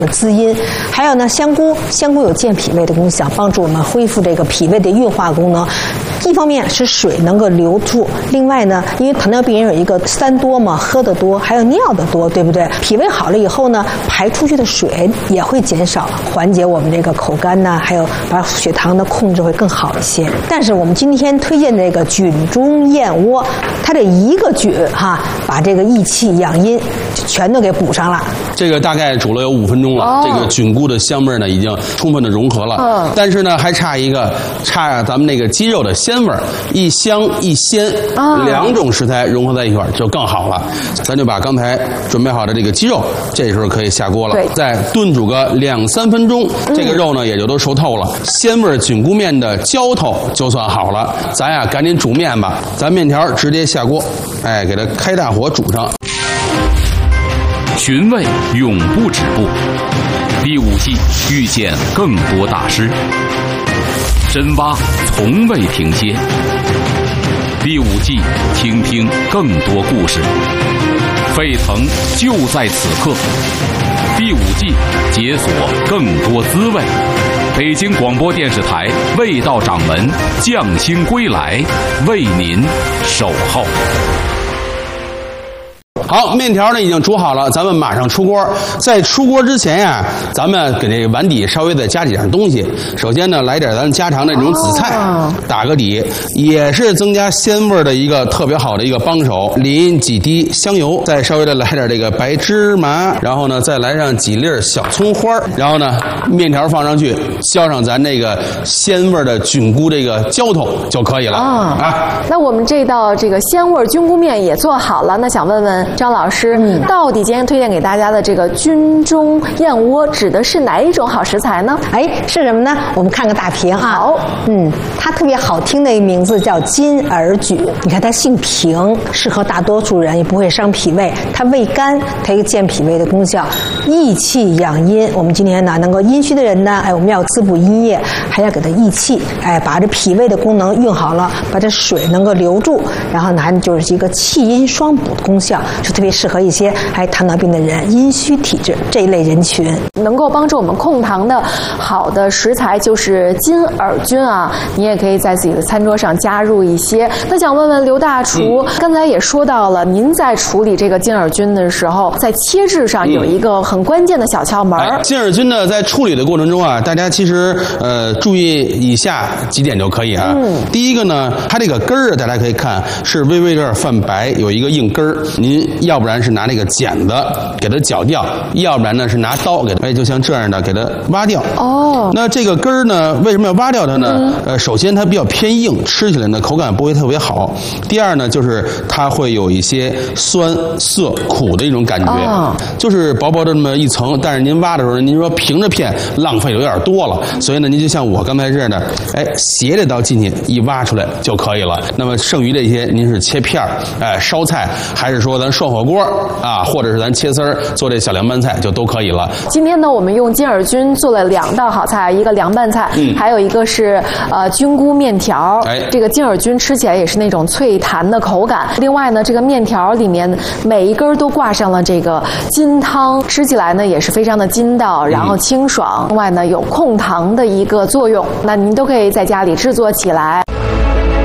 滋阴。还有呢，香菇有健脾胃的功效，帮助我们恢复这个脾胃的运化功能。一方面是水能够流出，另外呢，因为糖尿病人有一个3多嘛，喝的多，还有尿的多，对不对？脾胃好了以后呢，排出去的水也会减少，缓解我们这个口干呐，还有把血糖的控制会更好一些。但是我们今天推荐这个菌中燕窝，它这一个菌把这个益气养阴全都给补上了。 这个大概煮了有5分钟了，这个菌菇的香味呢已经充分的融合了。但是呢还差咱们那个鸡肉的鲜味，一香一鲜，2种食材融合在一块儿就更好了。咱就把刚才准备好的这个鸡肉，这时候可以下锅了，再炖煮个2-3分钟，这个肉呢也就都熟透了，鲜味菌菇面的浇头就算好了。咱呀赶紧煮面吧，咱面条直接下锅，给它开大火煮上。 寻味永不止步，第5季遇见更多大师，深挖从未停歇。第5季听听更多故事，沸腾就在此刻。第5季解锁更多滋味。北京广播电视台味道掌门匠心归来，为您守候。 好，面条呢已经煮好了，咱们马上出锅。在出锅之前呀，咱们给这个碗底稍微再加几样东西。首先呢，来点咱家常的这种紫菜，打个底，也是增加鲜味的一个特别好的一个帮手。淋几滴香油，再稍微的来点这个白芝麻，然后呢再来上几粒小葱花，然后呢面条放上去，浇上咱这个鲜味的菌菇这个浇头就可以了。 那我们这道这个鲜味菌菇面也做好了，那想问问张老师，到底今天推荐给大家的这个菌中燕窝指的是哪一种好食材呢？ 是什么呢？我们看个大屏啊。好，它特别好听的一个名字叫金耳菌。你看它性平，适合大多数人，也不会伤脾胃。它味甘，它有一个健脾胃的功效，益气养阴。我们今天呢，能够阴虚的人呢，我们要滋补阴液，还要给它益气，把这脾胃的功能用好了，把这水能够留住，然后呢，还就是一个气阴双补的功效。特别适合一些糖尿病的人、阴虚体质这一类人群， 能够帮助我们控糖的好的食材就是金耳菌啊。你也可以在自己的餐桌上加入一些。那想问问刘大厨，刚才也说到了，您在处理这个金耳菌的时候，在切制上有一个很关键的小窍门。 金耳菌呢，在处理的过程中啊，大家其实注意以下几点就可以啊。第一个呢，它这个根儿大家可以看是微微有点泛白，有一个硬根儿，您要不然是拿那个剪子给它绞掉，要不然呢是拿刀给它，就像这样的给它挖掉。那这个根儿呢，为什么要挖掉它呢？首先它比较偏硬，吃起来呢口感不会特别好。第二呢，就是它会有一些酸涩苦的一种感觉，就是薄薄的这么一层。但是您挖的时候，您说平着片浪费有点多了，所以呢，您就像我刚才这样的，斜着刀进去一挖出来就可以了。那么剩余这些，您是切片烧菜，还是说咱涮火锅或者是咱切丝儿做这小凉拌菜就都可以了。 今天呢，我们用金耳菌做了2道好菜，一个凉拌菜，还有一个是菌菇面条。这个金耳菌吃起来也是那种脆弹的口感。另外呢，这个面条里面每一根都挂上了这个金汤，吃起来呢也是非常的筋道，然后清爽。另外呢，有控糖的一个作用。那您都可以在家里制作起来。